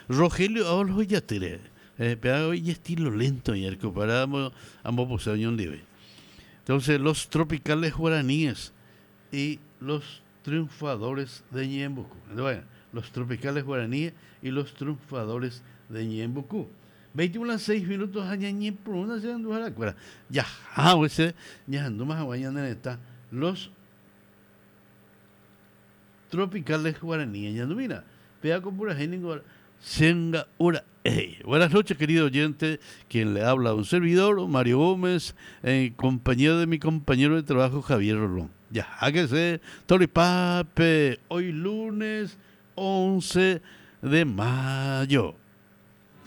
Rogelio ahora hoy ya tere. Pero hoy estilo lento y el comparamos ambos poseños de. Entonces, los tropicales guaraníes y los triunfadores de Ñembucú. Bueno, los tropicales guaraníes y los triunfadores de Ñembucú. 21 a 6 minutos allá en por una se anduja la cuera. Ya, ese, ya ando más mañana está. Los tropicales guaraníes. Ya no mira, pega con pura gente Senga Ura. Buenas noches, querido oyente. Quien le habla, un servidor, Mario Gómez, compañero de mi compañero de trabajo, Javier Rolón. Ya, hágase, Toripape, hoy lunes 11 de mayo.